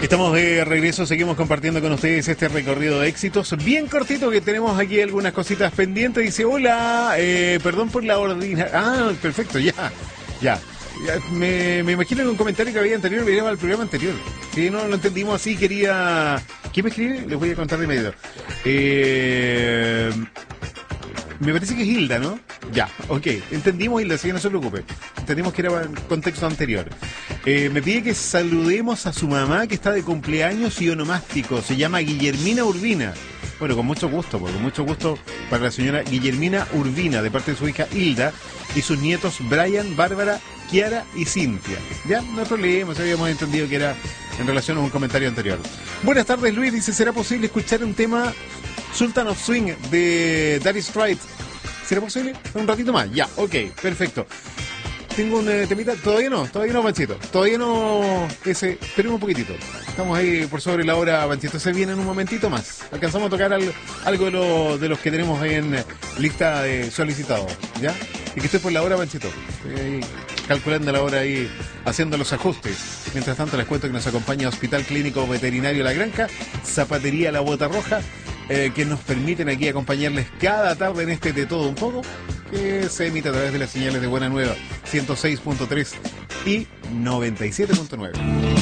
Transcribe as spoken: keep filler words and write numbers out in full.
Estamos de regreso, seguimos compartiendo con ustedes este recorrido de éxitos bien cortito, que tenemos aquí algunas cositas pendientes. Dice, hola, eh, perdón por la ordina... Ah, perfecto, ya, ya. ya me, me imagino que un comentario que había anterior venía al programa anterior. Si no lo entendimos así, quería... ¿Quién me escribe? Les voy a contar de inmediato. Eh... Me parece que es Hilda, ¿no? Ya, ok. Entendimos, Hilda, así que no se preocupe. Entendimos que era en contexto anterior. Eh, me pide que saludemos a su mamá, que está de cumpleaños y onomástico. Se llama Guillermina Urbina. Bueno, con mucho gusto, pues, con mucho gusto para la señora Guillermina Urbina, de parte de su hija Hilda, y sus nietos Brian, Bárbara, Kiara y Cintia. Ya, no hay problema, habíamos entendido que era en relación a un comentario anterior. Buenas tardes, Luis. Dice, ¿será posible escuchar un tema Sultan of Swing de Dire Straits? ¿Será posible? Un ratito más. Ya, ok, perfecto. Tengo un eh, temita, todavía no, todavía no, Panchito. Todavía no, ese, esperemos un poquitito. Estamos ahí por sobre la hora, Panchito. Se viene en un momentito más. Alcanzamos a tocar al, algo de, lo, de los que tenemos ahí en lista de solicitados, ¿ya? Y que estoy por la hora, Panchito. Estoy ahí calculando la hora ahí, haciendo los ajustes. Mientras tanto, les cuento que nos acompaña Hospital Clínico Veterinario La Granja, Zapatería La Bota Roja, eh, que nos permiten aquí acompañarles cada tarde en este De Todo Un Poco, que se emite a través de las señales de Buena Nueva ciento seis punto tres y noventa y siete punto nueve.